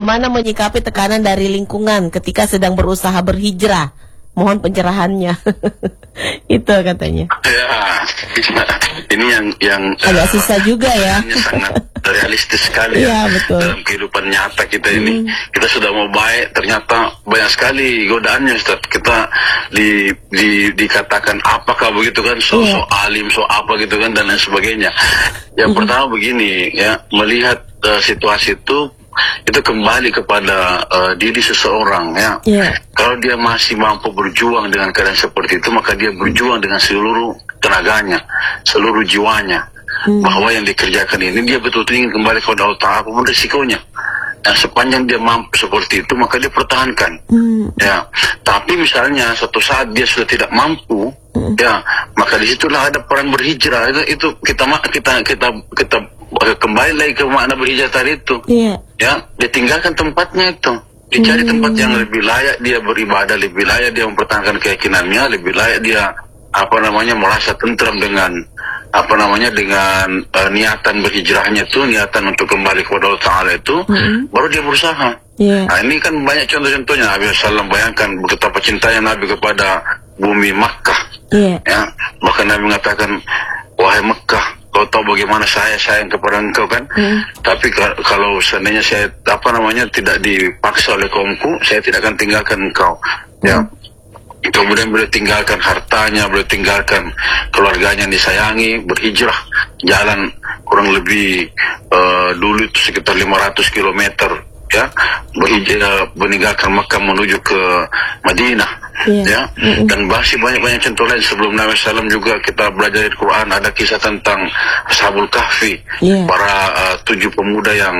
bagaimana menyikapi tekanan dari lingkungan ketika sedang berusaha berhijrah? Mohon pencerahannya. Itu katanya. Ya, ini yang agak susah juga ya. Sangat realistis sekali ya, betul. Dalam kehidupan nyata kita ini. Kita sudah mau baik, ternyata banyak sekali godaannya, Ustaz. Kita dikatakan apakah begitu kan, so alim, so apa gitu kan, dan lain sebagainya. Yang pertama begini ya, melihat situasi itu kembali kepada diri seseorang ya. Kalau dia masih mampu berjuang dengan keadaan seperti itu, maka dia berjuang dengan seluruh tenaganya, seluruh jiwanya, bahwa yang dikerjakan ini dia betul-betul ingin kembali kepada Allah Ta'ala apapun risikonya. Dan sepanjang dia mampu seperti itu, maka dia pertahankan. Ya, tapi misalnya suatu saat dia sudah tidak mampu, ya, maka disitulah ada peran berhijrah. Itu kita kembali lagi ke makna berhijrah tadi itu. Ya, ditinggalkan tempatnya itu, dicari tempat yang lebih layak dia beribadah, lebih layak dia mempertahankan keyakinannya, lebih layak dia merasa tentram dengan dengan niatan berhijrahnya itu, niatan untuk kembali kepada Allah Ta'ala itu, baru dia berusaha. Nah, ini kan banyak contoh-contohnya. Nabi SAW bayangkan betapa cintanya Nabi kepada bumi Makkah. Ya, bahkan Nabi mengatakan, wahai Makkah, kau tahu bagaimana saya sayang kepada engkau kan? Tapi kalau seandainya saya tidak dipaksa oleh kaumku, saya tidak akan tinggalkan engkau. Ya. Kemudian beliau tinggalkan hartanya, beliau tinggalkan keluarganya yang disayangi, berhijrah jalan kurang lebih dulu itu sekitar 500 km ya, berhijrah meninggalkan Makkah menuju ke Madinah. Ya, dan masih banyak contoh lain. Sebelum Nabi SAW juga kita belajar di Quran, ada kisah tentang Ashabul Kahfi, para 7 pemuda yang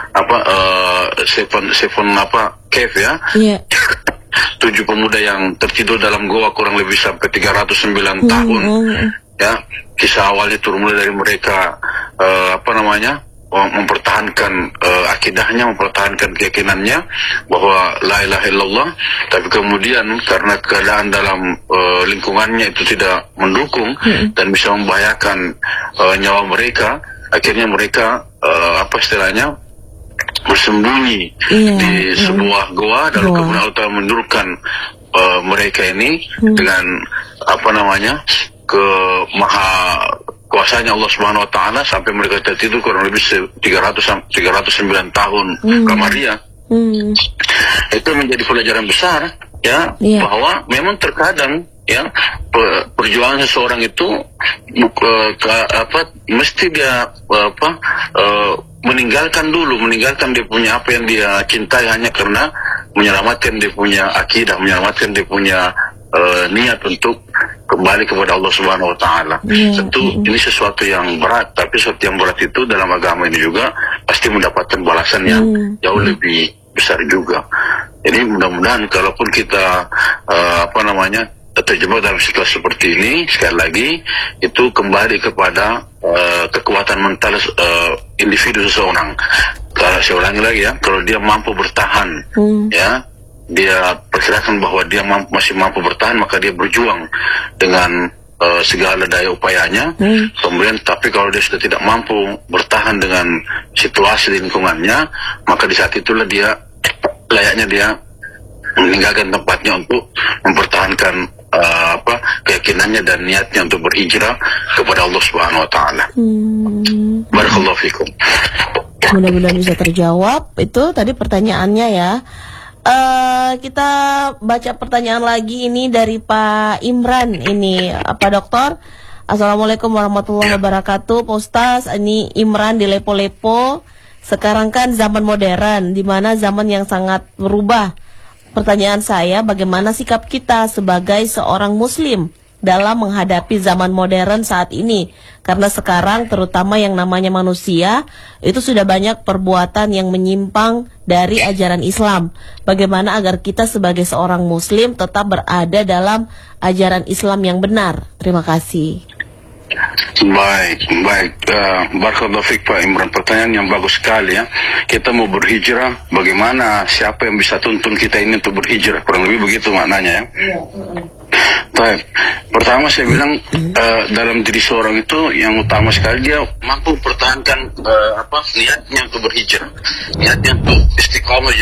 cave ya. 7 pemuda yang tertidur dalam goa kurang lebih sampai 309 tahun. Ya, kisah awalnya turun mulai dari mereka mempertahankan akidahnya, mempertahankan keyakinannya bahwa la ilaha illallah, tapi kemudian karena keadaan dalam lingkungannya itu tidak mendukung dan bisa membahayakan nyawa mereka, akhirnya mereka bersembunyi di sebuah goa, lalu kemudian Allah Ta'ala menurunkan mereka ini dengan ke maha kuasanya Allah Subhanahu Wa Ta'ala sampai mereka tertidur kurang lebih 309 tahun Kamaria. Itu menjadi pelajaran besar ya, bahwa memang terkadang ya perjuangan seseorang itu mesti dia meninggalkan dia punya apa yang dia cintai hanya karena menyelamatkan dia punya akidah, menyelamatkan dia punya niat untuk kembali kepada Allah Subhanahu Wa Ta'ala. Tentu ini sesuatu yang berat, tapi sesuatu yang berat itu dalam agama ini juga pasti mendapatkan balasan yang jauh lebih besar juga. Jadi mudah-mudahan kalaupun kita terjebak dalam situasi seperti ini, sekali lagi itu kembali kepada kekuatan mental individu seseorang. Kalau saya ulangi lagi ya, kalau dia mampu bertahan, ya, dia perkirakan bahwa dia masih mampu bertahan, maka dia berjuang dengan segala daya upayanya. Kemudian tapi kalau dia sudah tidak mampu bertahan dengan situasi di lingkungannya, maka di saat itulah dia layaknya dia meninggalkan tempatnya untuk mempertahankan keyakinannya dan niatnya untuk berhijrah kepada Allah Subhanahu Wa Ta'ala. Barakallahu fikum. Mudah-mudahan bisa terjawab. Itu tadi pertanyaannya ya. Kita baca pertanyaan lagi ini dari Pak Imran ini, Pak Dokter. Assalamualaikum warahmatullahi wabarakatuh. Pak Ustaz, ini Imran di Lepo-Lepo. Sekarang kan zaman modern, di mana zaman yang sangat berubah. Pertanyaan saya, bagaimana sikap kita sebagai seorang muslim dalam menghadapi zaman modern saat ini? Karena sekarang terutama yang namanya manusia itu sudah banyak perbuatan yang menyimpang dari ajaran Islam. Bagaimana agar kita sebagai seorang muslim tetap berada dalam ajaran Islam yang benar? Terima kasih. Baik. Barakallahu fiik Pak Imran, pertanyaan yang bagus sekali ya. Kita mau berhijrah, bagaimana, siapa yang bisa tuntun kita ini untuk berhijrah? Kurang lebih begitu maknanya ya. Baik. Pertama saya bilang dalam diri seorang itu yang utama sekali dia mampu mempertahankan niatnya untuk berhijrah, niatnya untuk istiqomah